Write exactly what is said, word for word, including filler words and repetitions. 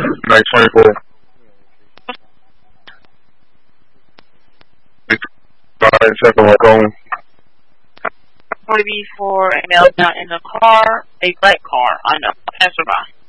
Night twenty-four. Second one going. forty for a male down in a car, a black car on a passerby.